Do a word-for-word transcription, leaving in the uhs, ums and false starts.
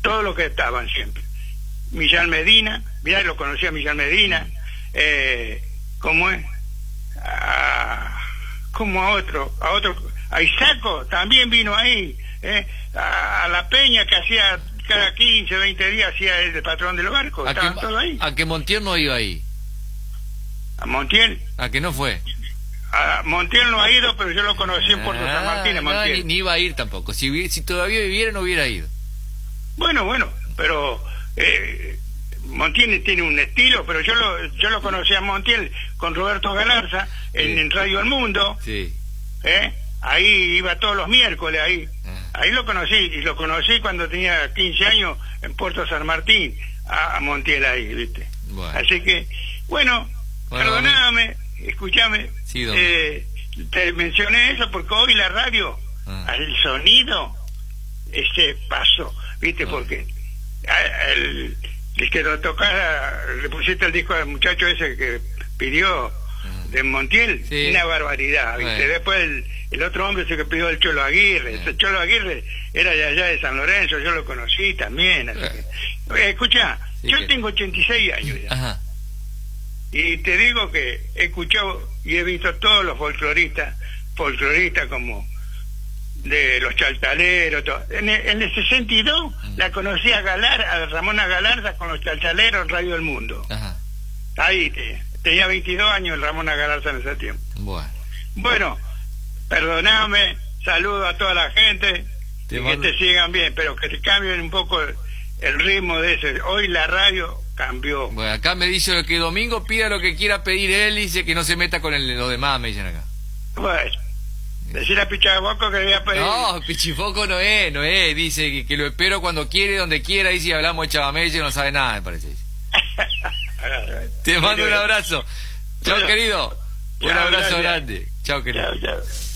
todos los que estaban siempre. Millán Medina, mirá, lo conocía Millán Medina, eh, ¿cómo es? A, como a otro, a otro, a Isaco también vino ahí, eh, a, a la Peña que hacía cada quince, veinte días hacía el patrón de los barcos, estaban todos ahí. ¿A que Montiel no iba ahí? ¿A Montiel? ¿A que no fue? A Montiel no ha ido, pero yo lo conocí en Puerto ah, San Martín, en Montiel. No, ni, ni iba a ir tampoco, si, si todavía viviera no hubiera ido. Bueno, bueno, pero eh, Montiel tiene un estilo, pero yo lo yo lo conocí a Montiel con Roberto Galarza en, sí. en Radio El Mundo, sí. ¿eh? Ahí iba todos los miércoles, ahí ah. ahí lo conocí, y lo conocí cuando tenía quince años en Puerto San Martín, a, a Montiel ahí, ¿viste? Bueno. Así que, bueno, bueno perdóname, escúchame, sí, eh, te mencioné eso porque hoy la radio, ah. al sonido, ese paso, ¿viste? Ah. Porque el, el que lo tocara, le pusiste el disco al muchacho ese que pidió ah. de Montiel, sí. una barbaridad, ¿viste? Bueno. Después el, el otro hombre ese que pidió el Cholo Aguirre, ese Cholo Aguirre era de allá de San Lorenzo, yo lo conocí también, así que, eh, escucha, sí, yo que... tengo ochenta y seis años ya. Ajá. Y te digo que he escuchado y he visto todos los folcloristas, folcloristas como de los chaltaleros, todo. En el, en el sesenta y dos uh-huh. la conocí a Galar, a Ramona Galarza con los chaltaleros en Radio El Mundo. Uh-huh. Ahí te, tenía veintidós años el Ramona Galarza en ese tiempo. Bueno, bueno perdoname, saludo a toda la gente, te y mando... que te sigan bien, pero que te cambien un poco el, el ritmo de ese. Hoy la radio cambió. Bueno, acá me dice que Domingo pida lo que quiera pedir él, dice que no se meta con el, lo demás, me dicen acá. Bueno, decir a Pichafoco que le voy a pedir. No, Pichifoco no es, no es, dice que, que lo espero cuando quiere, donde quiera, y si hablamos de Chavamelle no sabe nada, me parece. Te mando un abrazo. Chao, querido. Un abrazo grande. Chao, querido. Chao, chao.